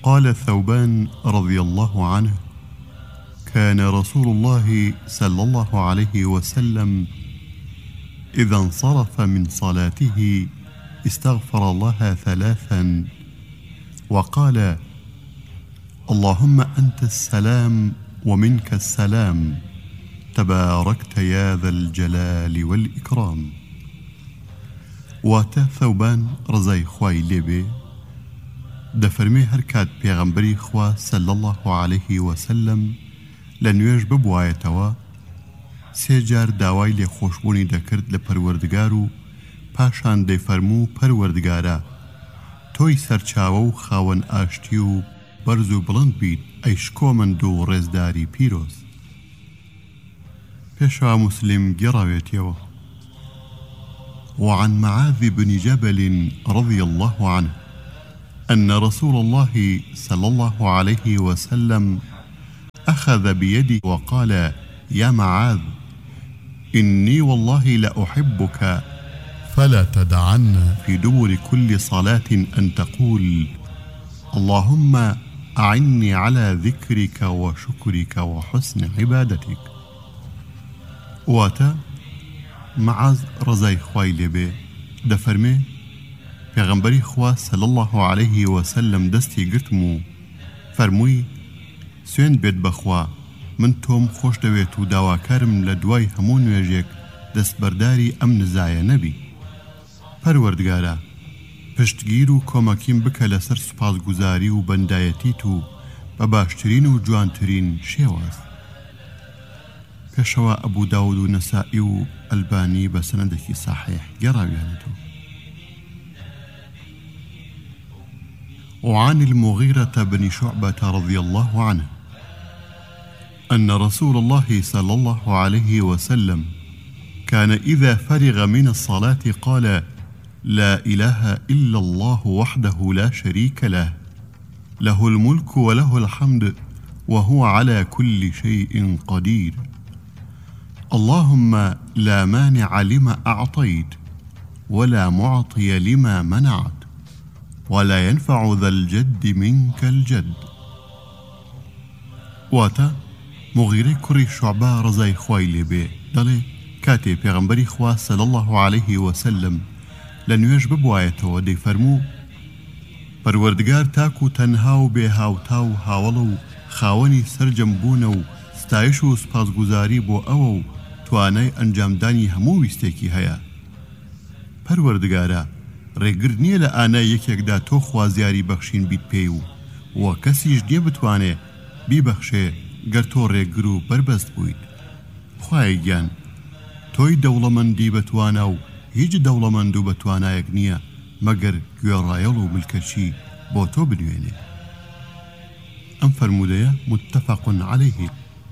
قال ثوبان رضي الله عنه: كان رسول الله صلى الله عليه وسلم إذا انصرف من صلاته استغفر الله 3 وقال: اللهم أنت السلام ومنك السلام تباركت يا ذا الجلال والإكرام. واتا ثوبان رضای خوای لێبێ دەفەرمێ هەر کات پێغەمبەری خوا صلی الله عليه وسلم لە نوێژ ببوایەتەوە 3 جار داوای لێخۆشبوونی دەکرد لە پەروەردگار و پاشان دەیفەرموو: پەروەردگارە، تۆی سەرچاوە و خاوەن ئاشتی و بەرز و بڵند بیت ئەی شکۆمەند و ڕێزداری پیرۆز. پێشەوا مسلم گێڕاوێتیەوە. وعن معاذ بن جبل رضي الله عنه أن رسول الله صلى الله عليه وسلم أخذ بيدي وقال: يا معاذ، إني والله لأحبك فلا تدعن في دبر كل صلاة أن تقول: اللهم أعني على ذكرك وشكرك وحسن عبادتك. واتا معاذ رضای خوای لێبێ دەفەرمێ پێغەمبەری خوا صلی الله عليه وسلم دەستی گرتم و فەرمووی: سوێن بێت بەخوا، من تۆم خۆش دەوێت و داواکارم لە دوای هەموو نوێژێک دەستبەرداری ئەم نزایە نەبی. پەروەردگارە، پشتگیر و کۆمەکیم بکە لەسەر سوپاسگوزاری و بەندایەتیت و بە باشترین و جوانترین شێواز. پێشەوە ئەبوو داود و نەسائی و ئەلبانی بە سەنەدێکی صحیح گێڕاویانەتەوە. وعن المغيرة بن شعبة رضي الله عنه أن رسول الله صلى الله عليه وسلم كان إذا فرغ من الصلاة قال: لا إله إلا الله وحده لا شريك له، له الملك وله الحمد وهو على كل شيء قدير، اللهم لا مانع لما أعطيت ولا معطي لما منعت ولا ينفع ذا الجد منك الجد. واتا مغیرەی کوڕی شوعبە ڕزای خوای لێبێ دەڵێ کاتێ پێغەمبەری خوا صلی الله عليه وسلم لە نوێژ ببوایەتەوە دەیفەرموو: پەروەردگار تاک و تەنها و بێ هاوتا و هاوڵە و خاوەنی سەرجەمبوونە و ستایش و سپاسگوزاری بۆ ئەوە و توانای ئەنجامدانی هەموو ویستێکی هەیە. پەروەردگارە، ڕێگر نییە لە ئانای یەکێکدا تۆ خوازیاری بەخشین بیت پێی و کەسیش نییە بتوانێ بیبەخشێ گەر تۆ ڕێگر و بربەست بوویت. خوای گیان، تۆی دەوڵەمەندی بەتوانە و هیچ دەوڵەمەند و بەتوانایەک نییە مەگەر گوێڕایەڵ و ملکەچی بۆ تۆ بنوێنێ. ئەم فەرمودەیە متفق عليه.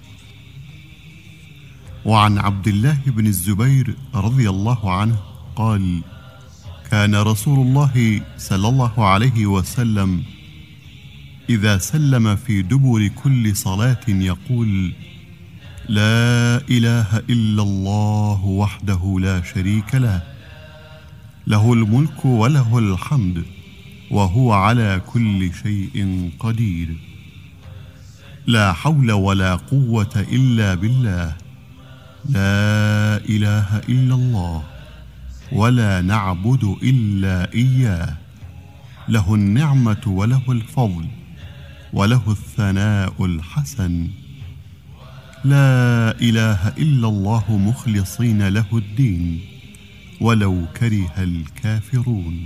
وعن عبد الله بن الزبير رضي الله عنه قال: كان رسول الله صلى الله عليه وسلم إذا سلم في دبر كل صلاة يقول: لا إله إلا الله وحده لا شريك له، له الملك وله الحمد وهو على كل شيء قدير، لا حول ولا قوة إلا بالله، لا إله إلا الله ولا نعبد إلا إياه، له النعمة وله الفضل وله الثناء الحسن، لا إله إلا الله مخلصين له الدين ولو كره الكافرون.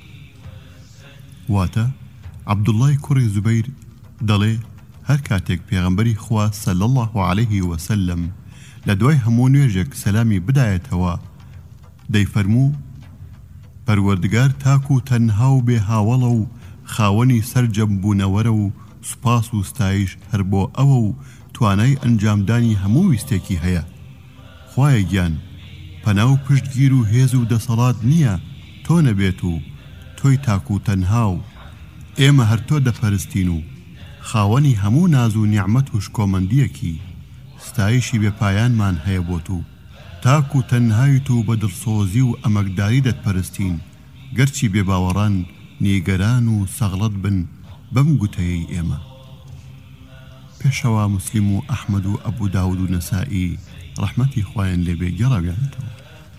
واتا عبد الله کوڕی زوبەیر دەڵێ هەر کاتێک پێغەمبەری خوا صلی الله عليه وسلم لە دوای هەموو نوێژێک سەلامی بدایەتەوە دەیفەرموو: پەروەردگار تاک و تەنها و بێ هاوڵە و خاوەنی سەرجەمبوونەوەرە و سوپاس و ستایش هەر بۆ ئەوە و توانای ئەنجامدانی هەموو ویستێکی هەیە. خوایە گیان، پەنا و پشتگیر و هێز و دەسەڵات نییە تۆ نەبێت و تۆی تاک و تەنها و ئێمە هەر تۆ دەپەرستین و خاوەنی هەموو ناز و نیعمەت و شکۆمەندیەکی ستایشی بێپایانمان هەیە بۆ تو. تاک و تەنهایت و بە دڵسۆزی و ئەمەکداری دەتپەرستین، گەرچی بێباوەڕان نیگەران و سەغڵەت بن بەم گوتەیەی ئێمە. پێشەوە مسلم و ئەحمەد و ئەبوو داود و نەسائی ڕەحمەتی خوایان لێبێ گەڕاویانەتەوە.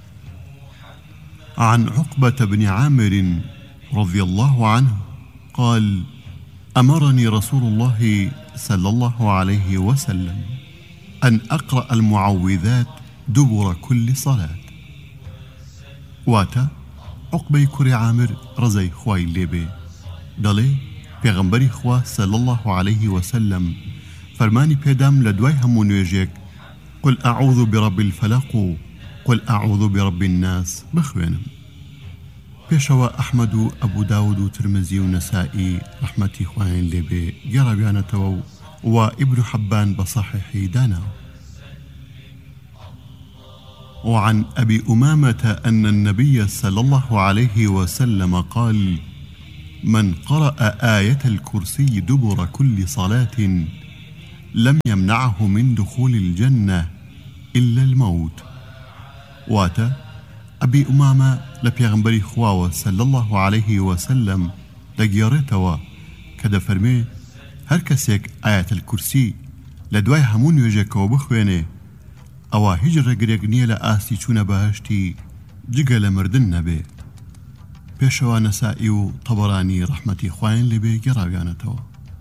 عن عقبة بن عامر رضي الله عنه قال: أمرني رسول الله صلى الله عليه وسلم أن أقرأ المعوذات دبر كل صلاة. واتا عقبة كري عامر رزي خواي ليبي دلي پیغمبری خوا صلى الله عليه وسلم فرماني بيدام لدواي همون ويجيك قل أعوذ برب الفلق قل أعوذ برب الناس بخوينم. پێشەوە ئەحمەد و ئەبوو داود و ترمزی و نەسائی ڕەحمەتی خوایان لێبێ گەڕاویانەتەوە و ئیبن حەبان بصحيحی داناوە. وعن أبي أمامة أن النبي صلى الله عليه وسلم قال: من قرأ آية الكرسي دبر كل صلاة لم يمنعه من دخول الجنة إلا الموت. واتا أبي أمامة لبيغمبري خواوة صلى الله عليه وسلم دقيارتوا كده فرمي هر كسيك آية الكرسي لدواي همون يجيكو بخوينه أوا هجر قريقنية لآسي چون بهشتي جيگه لمردن نبي. پێشەوە نەسائی و طبراني ڕەحمەتی خوایان لێبێ گەڕاویانەتەوە.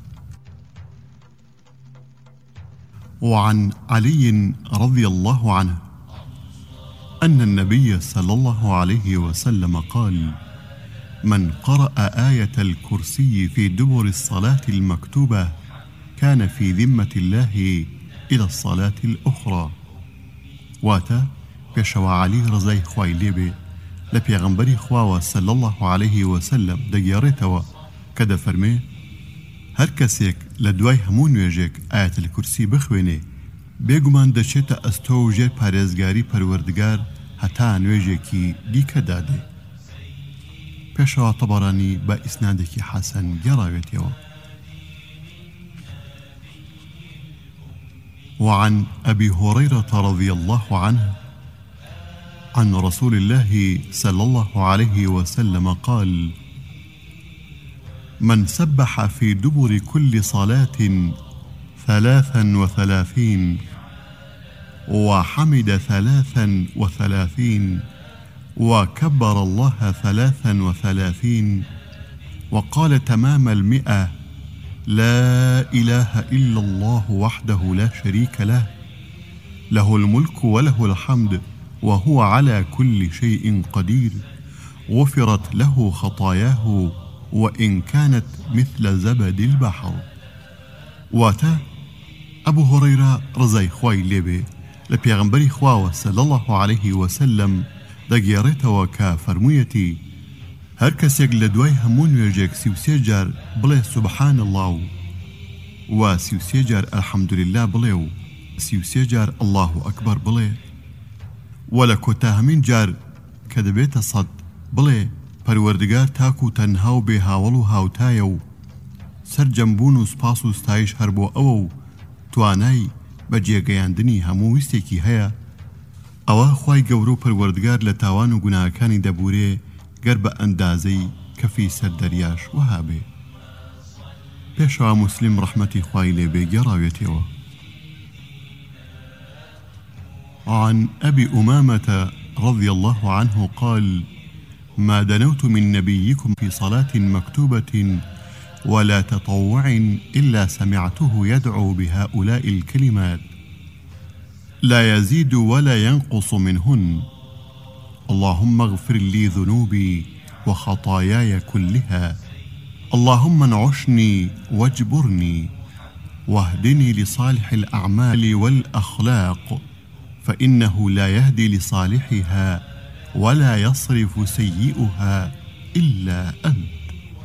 وعن علي رضي الله عنه أن النبي صلى الله عليه وسلم قال: من قرأ آية الكرسي في دبر الصلاة المكتوبة كان في ذمة الله إلى الصلاة الأخرى. واتا پێشەوە علی ڕزای خوای لێبێ لە پێغەمبەری خواوە صلى الله عليه وسلم دەگێڕێتەوە کە دەفەرمێ هەر کەسێک لە دوای هەموو نوێژێک ئایەت الکورسی بخوێنێ بێگومان دەچێتە ئەستۆ و ژێر پارێزگاری پەروەردگار هەتا نوێژێکی دیکە دادێ. پێشەوە طەبەرانی بە ئیسنادێکی حەسەن گەڕاوێتەوە. وعن أبي هريرة رضي الله عنه عن رسول الله صلى الله عليه وسلم قال: من سبح في دبر كل صلاة 33 وحمد 33 وكبر الله 33 وقال تمام 100 لا إله إلا الله وحده لا شريك له له الملك وله الحمد وهو على كل شيء قدير غفرت له خطاياه وإن كانت مثل زبد البحر. واتا أبو هريرة رضي خوای لێبێ لە پێغەمبەری خواوە صلى الله عليه وسلم دەگێڕێتەوە کە فەرموویەتی هەر کەسێک لە دوای هەموو نوێژێک 33 جار بڵێ سبحان الله و 33 جار الحەمدولله بڵێ و 33 جار الله ئەکبەر بڵێ و لە کۆتاهەمین جار کە دەبێتە 100 بڵێ پەروەردگار تاک و تەنها و بێهاوڵ و هاوتایە و سەرجەمبوون و سپاس و ستایش هەر بۆ ئەوە و توانای بە جێگەیاندنی هەموو ویستێکی هەیە ئەوە خوای گەورە و پەروەردگار لە تاوان و گوناهەکانی دەبورێ گەر بە ئەندازەی کەفی سەر دەریاش وەها بێ. پێشەوە موسلیم ڕەحمەتی خوای لێبێ گەڕاوێتەوە. عن أبي أمامة رضي الله عنه قال: ما دنوت من نبيكم في صلاة مكتوبة ولا تطوع إلا سمعته يدعو بهؤلاء الكلمات لا يزيد ولا ينقص منهن: اللهم اغفر لي ذنوبي وخطاياي كلها، اللهم انعشني واجبرني واهدني لصالح الأعمال والأخلاق فإنه لا يهدي لصالحها ولا يصرف سيئها إلا أنت.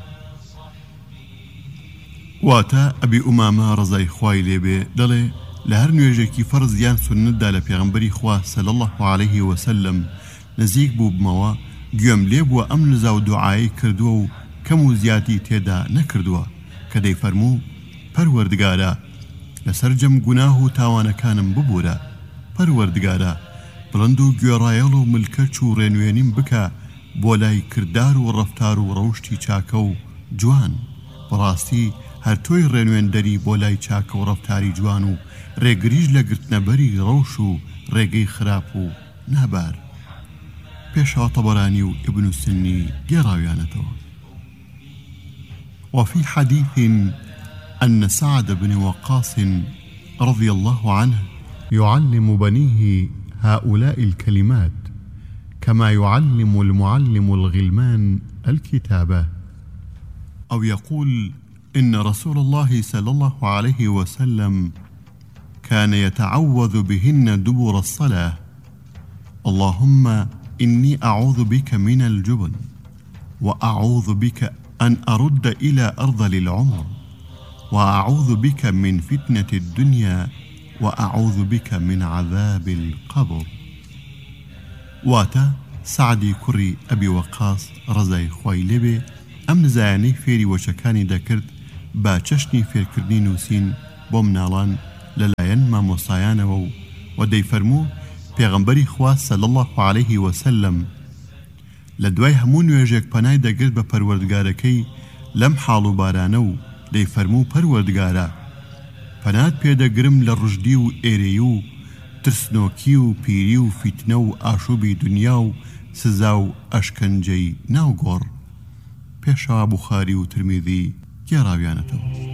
واتا أبي أمامة رضي خوای لێبێ دەڵێ لە هەر نوێژێکی فەرز یان سونەتدا لە پێغەمبەری خوا صلی الله عليه وسلم نزیک بوو بمەوە گوێم لێ بووە ئەم نزا و دوعایی کردووە و کەم و زیادی تێدا نەکردووە کە دەیفەرموو پەروەردگارە لەسەر جەم گوناه و تاوانەکانم ببوورە، پەروەردگارە بڵند و گوێڕایەڵ و ملکەچ و ڕێنوێنیم بکە بۆ لای کردار و ڕەفتار و ڕەوشتی چاکە و جوان، بەڕاستی هەر تۆی ڕێنوێندەری بۆ لای چاکە و ڕەفتاری جوان و ڕێگریش لە گرتنەبەری ڕەوش و ڕێگەی خراپ و نابار. پێشەوە طەبەرانی و ابن السنی گێڕاویانەتەوە. وفي حديث أن سعد بن وقاص رضي الله عنه يعلم بنيه هؤلاء الكلمات كما يعلم المعلم الغلمان الكتابة، أو يقول إن رسول الله صلى الله عليه وسلم كان يتعوذ بهن دبر الصلاة: اللهم إني أعوذ بك من الجبن، وأعوذ بك أن أرد إلى أرذل العمر، وأعوذ بك من فتنة الدنيا، وأعوذ بك من عذاب القبر. واتا سعدی کوڕی ئەبی وەقاس ڕزای خوای لێبێ ئەم نزایانەی فێری وەچەکانی دەکرد با چەشنی فێرکردنی نووسین بۆ مناڵان لەلایەن مامۆستایانەوە و دەیفەرموو پێغەمبەری خوا صلی الله عليه وسلم لە دوای هەموو نوێژێک پەنای دەگرت بە پەروەردگارەکەی لەم حاڵ و بارانە و دەیفەرموو پەروەردگارە پەنات پێدەگرم لە ڕژدی و ئێرەی و ترسنۆکی و پیری و فیتنە و ئاشوبی دنیا و سزا و ئەشکەنجەی ناوگۆڕ. پێشەوە بوخاری و ترمیذی گێڕاویانەتەوە.